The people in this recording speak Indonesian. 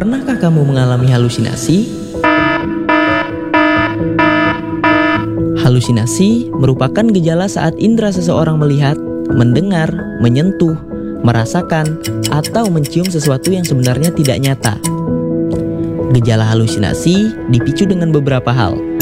Pernahkah kamu mengalami halusinasi? Halusinasi merupakan gejala saat indera seseorang melihat, mendengar, menyentuh, merasakan, atau mencium sesuatu yang sebenarnya tidak nyata. Gejala halusinasi dipicu dengan beberapa hal,